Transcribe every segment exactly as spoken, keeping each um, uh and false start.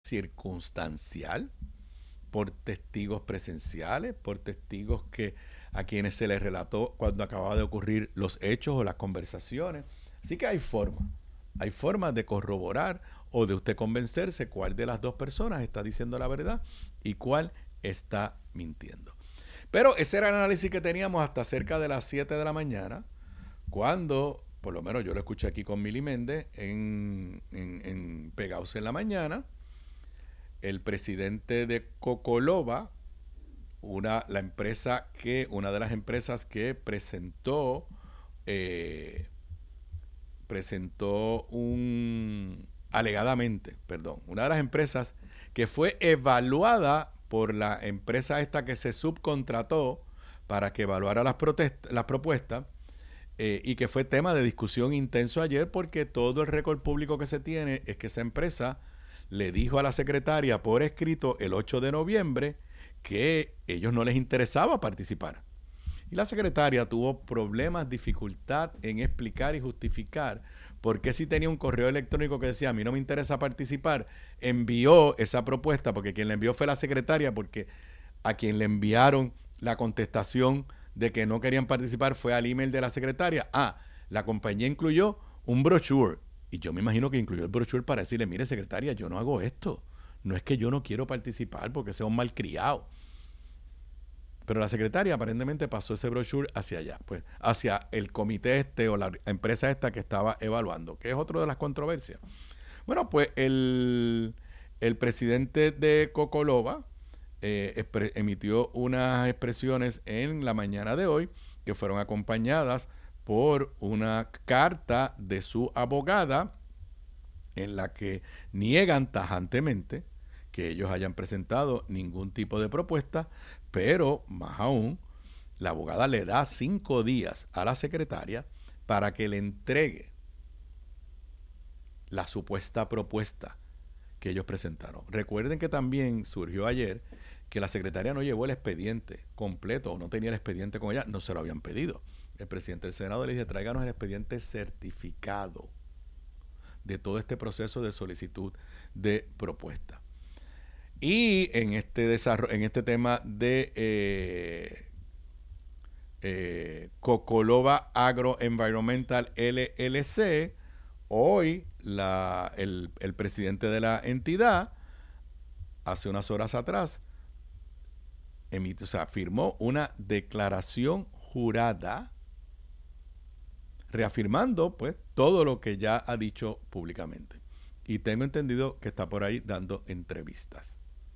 circunstancial, por testigos presenciales, por testigos que a quienes se les relató cuando acababa de ocurrir los hechos o las conversaciones. Así que hay formas, hay formas de corroborar o de usted convencerse cuál de las dos personas está diciendo la verdad y cuál está mintiendo. Pero ese era el análisis que teníamos hasta cerca de las siete de la mañana, cuando, por lo menos yo lo escuché aquí con Mili Méndez, en, en, en Pegados en la Mañana, el presidente de Cocoloba, una, la empresa que, una de las empresas que presentó, eh, presentó un, alegadamente, perdón, una de las empresas que fue evaluada por la empresa esta que se subcontrató para que evaluara las, las propuestas, eh, y que fue tema de discusión intenso ayer, porque todo el récord público que se tiene es que esa empresa le dijo a la secretaria por escrito el ocho de noviembre que a ellos no les interesaba participar. Y la secretaria tuvo problemas, dificultad en explicar y justificar por qué, si tenía un correo electrónico que decía a mí no me interesa participar, envió esa propuesta, porque quien la envió fue la secretaria, porque a quien le enviaron la contestación de que no querían participar fue al email de la secretaria. Ah, la compañía incluyó un brochure. Y yo me imagino que incluyó el brochure para decirle, mire secretaria, yo no hago esto. No es que yo no quiero participar porque sea un malcriado. Pero la secretaria aparentemente pasó ese brochure hacia allá, pues hacia el comité este o la empresa esta que estaba evaluando, que es otra de las controversias. Bueno, pues el, el presidente de Cocoloba eh, emitió unas expresiones en la mañana de hoy que fueron acompañadas por una carta de su abogada en la que niegan tajantemente que ellos hayan presentado ningún tipo de propuesta, pero más aún, la abogada le da cinco días a la secretaria para que le entregue la supuesta propuesta que ellos presentaron. Recuerden que también surgió ayer que la secretaria no llevó el expediente completo o no tenía el expediente con ella, no se lo habían pedido. El presidente del Senado le dice, tráiganos el expediente certificado de todo este proceso de solicitud de propuesta. Y en este desarrollo, en este tema de eh, eh, Cocoloba Agroenvironmental L L C, hoy la, el, el presidente de la entidad, hace unas horas atrás, emitió, o sea, firmó una declaración jurada reafirmando pues todo lo que ya ha dicho públicamente. Y tengo entendido que está por ahí dando entrevistas.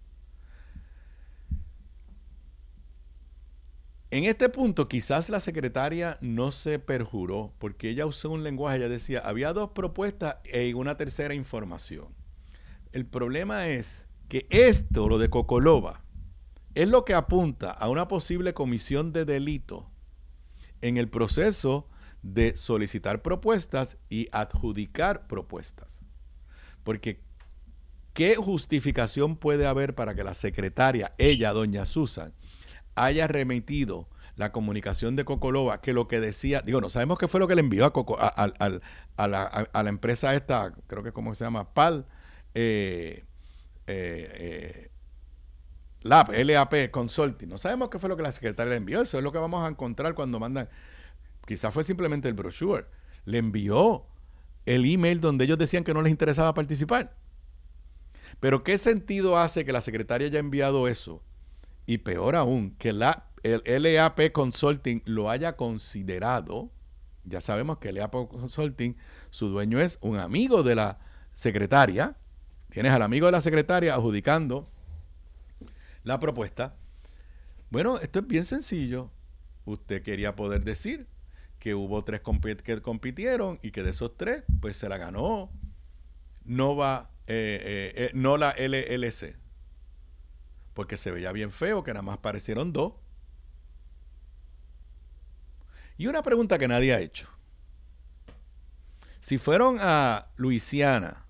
En este punto quizás la secretaria no se perjuró porque ella usó un lenguaje, ella decía, había dos propuestas y una tercera información. El problema es que esto, lo de Cocoloba, es lo que apunta a una posible comisión de delito en el proceso de solicitar propuestas y adjudicar propuestas. Porque ¿qué justificación puede haber para que la secretaria, ella, doña Susan, haya remitido la comunicación de Cocoloba, que lo que decía, digo, no sabemos qué fue lo que le envió a, Coco, a, a, a, a, la, a, a la empresa esta, creo que cómo se llama, P A L, eh, eh, eh, Lab, L A P Consulting, no sabemos qué fue lo que la secretaria le envió, eso es lo que vamos a encontrar cuando mandan, quizás fue simplemente el brochure, le envió el email donde ellos decían que no les interesaba participar. Pero ¿qué sentido hace que la secretaria haya enviado eso? Y peor aún, que la, el L A P Consulting lo haya considerado. Ya sabemos que L A P Consulting, su dueño es un amigo de la secretaria. Tienes al amigo de la secretaria adjudicando la propuesta. Bueno, esto es bien sencillo. Usted quería poder decir que hubo tres compit que compitieron y que de esos tres, pues se la ganó Nova, eh, eh, eh, no la L L C. Porque se veía bien feo que nada más aparecieron dos. Y una pregunta que nadie ha hecho. Si fueron a Luisiana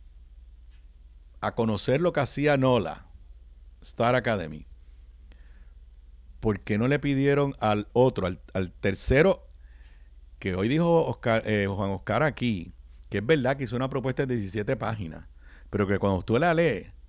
a conocer lo que hacía NOLA, Star Academy, ¿por qué no le pidieron al otro, al, al tercero, que hoy dijo Oscar, eh, Juan Oscar aquí, que es verdad que hizo una propuesta de diecisiete páginas, pero que cuando tú la lees,